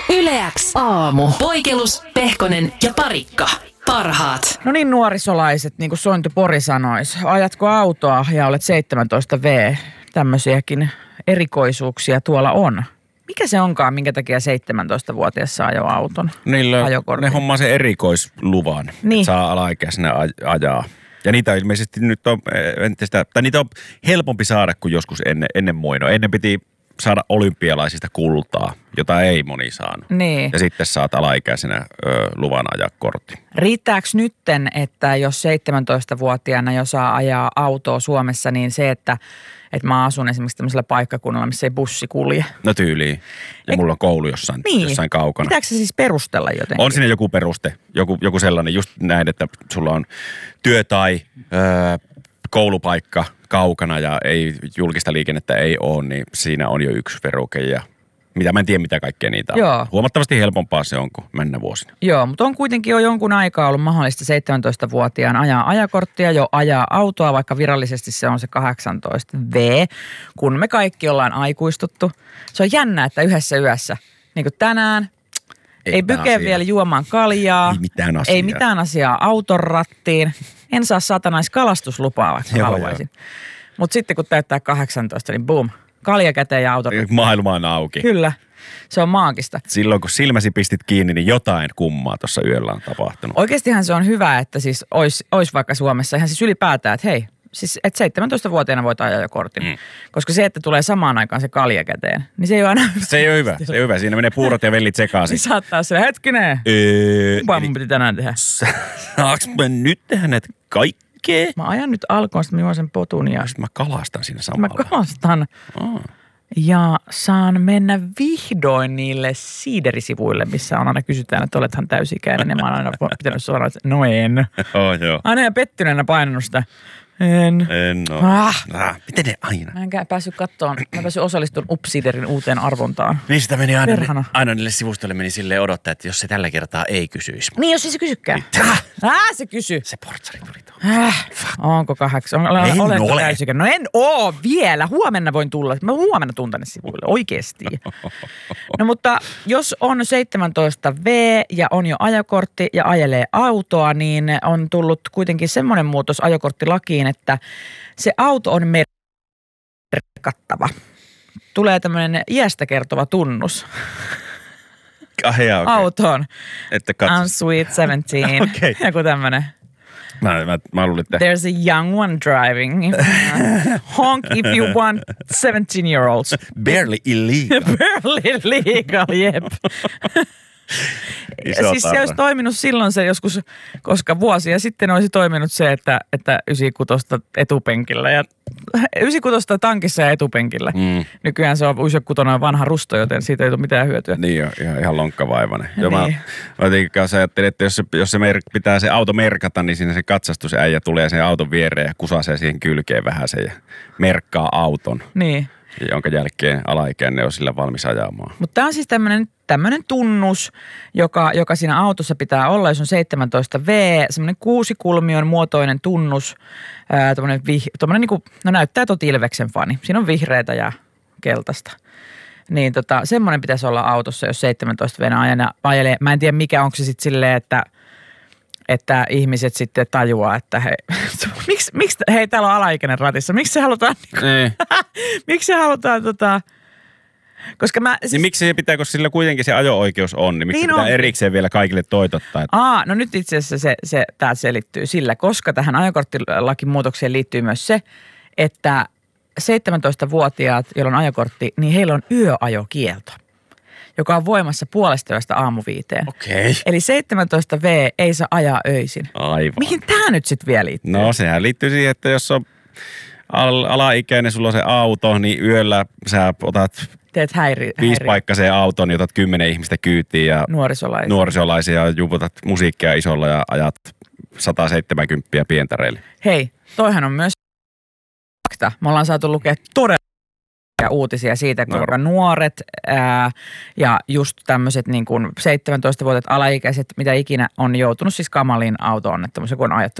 Yle X aamu. Poikelus, Pehkonen ja Parikka. Parhaat. No niin, nuorisolaiset, niin kuin Sointu Pori sanoisi. Ajatko autoa ja olet 17V? Tämmöisiäkin erikoisuuksia tuolla on. Mikä se onkaan, minkä takia 17-vuotias saa jo auton? Ne hommaa sen erikoisluvan, niin. Saa alaikäisenä ajaa. Ja niitä ilmeisesti nyt on niitä on helpompi saada kuin joskus ennen muinoa. Ennen piti saada olympialaisista kultaa, jota ei moni saanut. Niin. Ja sitten saat alaikäisenä luvan ajaa kortti. Riittääkö nytten, että jos 17-vuotiaana jo saa ajaa autoa Suomessa, niin se, että mä asun esimerkiksi tämmöisellä paikkakunnalla, missä ei bussi kulje? No tyyliin. Ja mulla on koulu jossain kaukana. Pitääkö se siis perustella jotenkin? On siinä joku peruste, joku sellainen, just näin, että sulla on työ tai koulupaikka kaukana ja ei julkista liikennettä ei ole, niin siinä on jo yksi veruke ja mä en tiedä mitä kaikkea niitä on. Joo. Huomattavasti helpompaa se on kuin mennä vuosina. Joo, mutta on kuitenkin jo jonkun aikaa ollut mahdollista 17-vuotiaan ajaa ajakorttia, jo ajaa autoa, vaikka virallisesti se on se 18V, kun me kaikki ollaan aikuistuttu. Se on jännä, että yhdessä yössä, niin kuin tänään, ei pykee vielä juomaan kaljaa, ei mitään asiaa auton rattiin, en saa satanaiskalastuslupaa, vaikka haluaisin. Mutta sitten kun täyttää 18, niin boom, kalja käteen ja auton. Maailma on auki. Kyllä, se on maagista. Silloin kun silmäsi pistit kiinni, niin jotain kummaa tuossa yöllä on tapahtunut. Oikeastihan se on hyvä, että siis olisi vaikka Suomessa ihan siis ylipäätään, että hei, siis että 17-vuotiaana voit ajaa jo kortin. Koska se, että tulee samaan aikaan se kalja käteen, niin se ei ole aina... Se ei ole hyvä, se ei ole hyvä. Siinä menee puurot ja vellit sekaisin. Niin saattaa se, hetkinen, mitä mun piti tänään tehdä? Saanko mä nyt tehdä näitä kaikkea? Mä ajan nyt alkoon, sitten mä juon sen potun ja... Sitten mä kalastan siinä samalla. Mä kalastan. Ja saan mennä vihdoin niille siiderisivuille, missä on aina kysytään, että olethan täysikäinen. Ja mä oon aina pitänyt suoraan, että no en. Joo. Aina ja pettyneenä painanut sitä. En ole. Miten ne aina? Mä en päässyt kattoon. Mä päässyt osallistumaan Upsiderin uuteen arvontaan. Niin sitä meni aina niille sivustoille meni silleen odottaa, että jos se tällä kertaa ei kysyisi. Niin, jos ei se kysykään. Se kysy. Se portsari tuli tuohon. Onko 8? Oletko täysikäinen? No en oo vielä. Huomenna voin tulla. Mä huomenna tuun tänne sivuille. Oikeesti. No mutta jos on 17V ja on jo ajokortti ja ajelee autoa, niin on tullut kuitenkin semmoinen muutos ajokorttilakiin, että se auto on merkattava. Tulee tämmöinen iästä kertova tunnus autoon. Että katso. I'm sweet 17. Okay. Joku tämmöinen. Mä luulin, että... There's a young one driving. Honk if you want 17-year-olds. Barely illegal. Barely illegal, jep. Siis se olisi toiminut silloin se joskus, koska vuosia sitten olisi toiminut se, että 96 etupenkillä ja 96 tankissa ja etupenkillä. Nykyään se on 96 vanha rusto, joten siitä ei tule mitään hyötyä. Niin jo, ihan lonkkavaivainen. Niin. Mä ajattelin, että jos se pitää se auto merkata, niin siinä se katsastusäijä tulee sen auton viereen ja kusasee siihen kylkeen vähän sen ja merkkaa auton. Niin. Jonka jälkeen alaikäinen on sillä valmis ajamaan. Mutta tämä on siis tämmöinen tunnus, joka siinä autossa pitää olla, jos on 17V, semmoinen 6-kulmion muotoinen tunnus, tommoinen niinku, no näyttää tot Ilveksen fani. Siinä on vihreätä ja keltaista. Niin semmoinen pitäisi olla autossa, jos 17V ajelee. Mä en tiedä mikä, onko se sitten silleen, että ihmiset sitten tajuaa, että miksi hei täällä on alaikäinen ratissa, miksi se halutaan, miksi se halutaan koska mä... Siis, niin miksi se pitää, koska sillä kuitenkin se ajo-oikeus on, niin miksi niin pitää erikseen vielä kaikille toitottaa? No nyt itse asiassa tämä selittyy sillä, koska tähän ajokorttilakimuutokseen liittyy myös se, että 17-vuotiaat, joilla on ajokortti, niin heillä on yöajokielto, joka on voimassa 4:30 aamu-5. Okei. Eli 17V ei saa ajaa öisin. Aivan. Mihin tämä nyt sitten vielä liittyy? No sehän liittyy siihen, että jos on alaikäinen, sulla on se auto, niin yöllä sä otat... Teet 5-paikkaiseen auton, otat 10 ihmistä kyytiin ja nuorisolaisia ja juputat musiikkia isolla ja ajat 170 pientareille. Hei, toihan on myös fakta. Me ollaan saatu lukea todella uutisia siitä, kuinka nuoret ja just tämmöiset niin kuin 17-vuotiaat alaikäiset, mitä ikinä on joutunut siis kamaliin auto-onnettomuus, kun on ajettu